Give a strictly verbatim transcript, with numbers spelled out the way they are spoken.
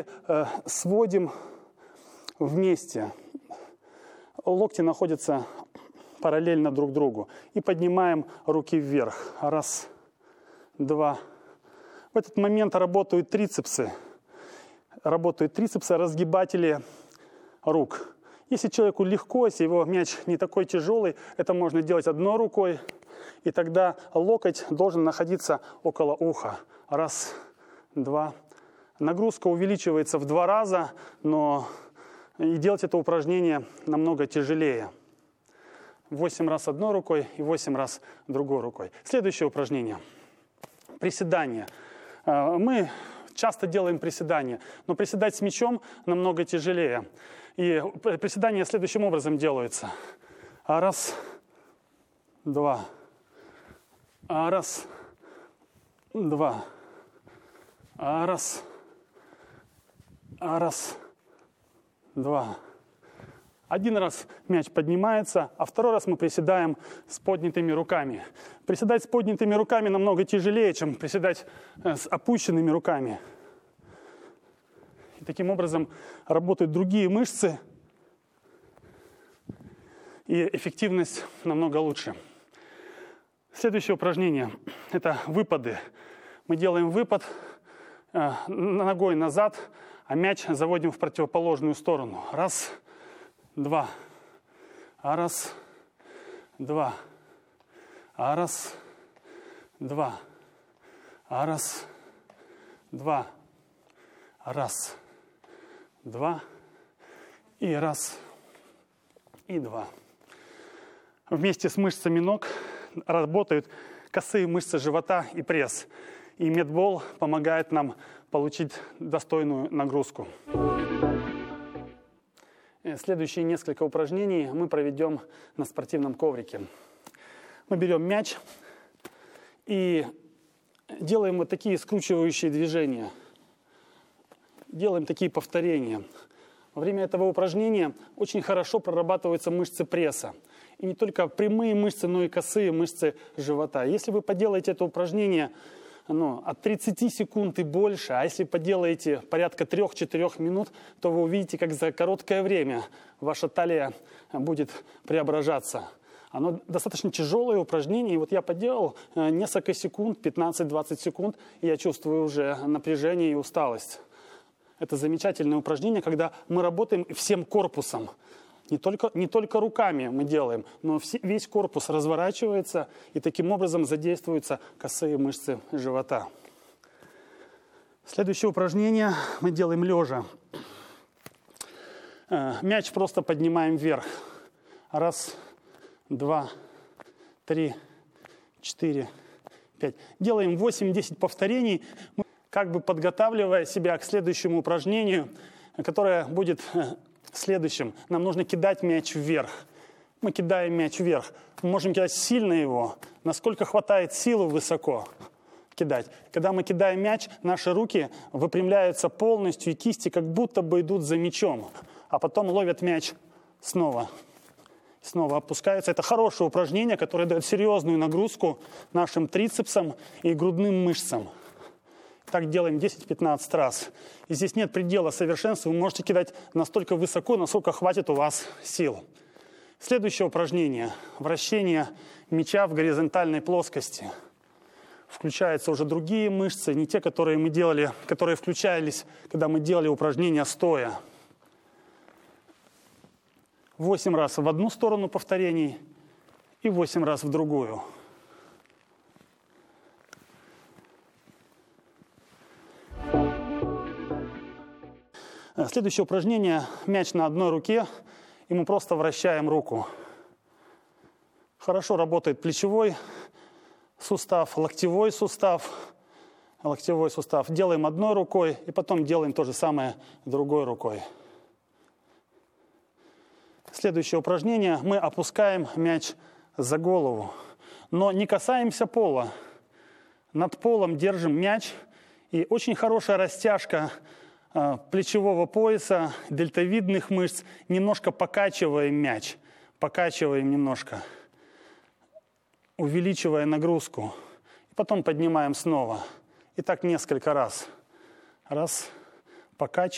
э, сводим вместе. Локти находятся параллельно друг другу. И поднимаем руки вверх. Раз, два. В этот момент работают трицепсы. Работают трицепсы, разгибатели рук. Если человеку легко, если его мяч не такой тяжелый, это можно делать одной рукой. И тогда локоть должен находиться около уха. Раз, два. Нагрузка увеличивается в два раза, но и делать это упражнение намного тяжелее. восемь раз одной рукой и восемь раз другой рукой. Следующее упражнение. Приседание. Мы часто делаем приседания, но приседать с мячом намного тяжелее. И приседания следующим образом делаются. Раз, два. Раз, два. Раз, раз, два. Один раз мяч поднимается, а второй раз мы приседаем с поднятыми руками. Приседать с поднятыми руками намного тяжелее, чем приседать с опущенными руками. И таким образом работают другие мышцы, и эффективность намного лучше. Следующее упражнение – это выпады. Мы делаем выпад э, ногой назад, а мяч заводим в противоположную сторону. Раз, два. Раз, два. Раз, два. Раз, два. Раз, два. И раз, и два. Вместе с мышцами ног работают косые мышцы живота и пресс. И медбол помогает нам получить достойную нагрузку. Следующие несколько упражнений мы проведем на спортивном коврике. Мы берем мяч и делаем вот такие скручивающие движения. Делаем такие повторения. Во время этого упражнения очень хорошо прорабатываются мышцы пресса. И не только прямые мышцы, но и косые мышцы живота. Если вы поделаете это упражнение ну, от тридцати секунд и больше, а если поделаете порядка трёх-четырёх минут, то вы увидите, как за короткое время ваша талия будет преображаться. Оно достаточно тяжелое упражнение. И вот я поделал несколько секунд, пятнадцать-двадцать секунд, и я чувствую уже напряжение и усталость. Это замечательное упражнение, когда мы работаем всем корпусом. Не только, не только руками мы делаем, но все, весь корпус разворачивается, и таким образом задействуются косые мышцы живота. Следующее упражнение мы делаем лежа. Мяч просто поднимаем вверх. Раз, два, три, четыре, пять. Делаем восемь-десять повторений, как бы подготавливая себя к следующему упражнению, которое будет следующим. Нам нужно кидать мяч вверх. Мы кидаем мяч вверх. Мы можем кидать сильно его, насколько хватает силы высоко кидать. Когда мы кидаем мяч, наши руки выпрямляются полностью, и кисти как будто бы идут за мячом, а потом ловят мяч снова. Снова опускаются. Это хорошее упражнение, которое дает серьезную нагрузку нашим трицепсам и грудным мышцам. Так делаем десять-пятнадцать раз. И здесь нет предела совершенства. Вы можете кидать настолько высоко, насколько хватит у вас сил. Следующее упражнение. Вращение мяча в горизонтальной плоскости. Включаются уже другие мышцы, не те, которые мы делали, которые включались, когда мы делали упражнения стоя. Восемь раз в одну сторону повторений и восемь раз в другую. Следующее упражнение. Мяч на одной руке, и мы просто вращаем руку. Хорошо работает плечевой сустав, локтевой сустав. Локтевой сустав. Делаем одной рукой, и потом делаем то же самое другой рукой. Следующее упражнение. Мы опускаем мяч за голову, но не касаемся пола. Над полом держим мяч, и очень хорошая растяжка плечевого пояса, дельтовидных мышц, немножко покачиваем мяч, покачиваем немножко, увеличивая нагрузку. И потом поднимаем снова. И так несколько раз. Раз, покачиваем.